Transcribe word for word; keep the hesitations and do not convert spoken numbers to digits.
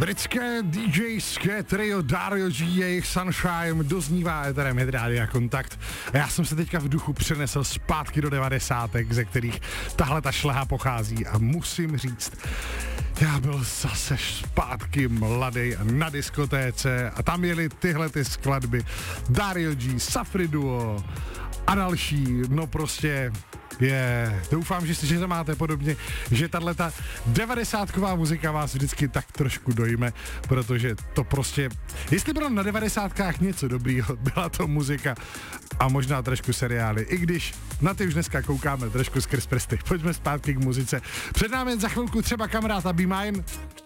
Britské DJské trio Dario G, jejich Sunshine doznívá éterem Hit Rádia Kontakt. A já jsem se teďka v duchu přenesl zpátky do devadesátek, ze kterých tahle ta šleha pochází a musím říct, já byl zase zpátky mladý na diskotéce a tam jeli tyhle ty skladby Dario G, Safri Duo a další, no prostě je, yeah. Doufám, že si že máte podobně, že tato devadesátková muzika vás vždycky tak trošku dojme, protože to prostě, jestli bylo na devadesátkách něco dobrýho, byla to muzika a možná trošku seriály, i když na ty už dneska koukáme trošku skrz prsty. Pojďme zpátky k muzice. Před námi za chvilku třeba kamarád a Be Mine.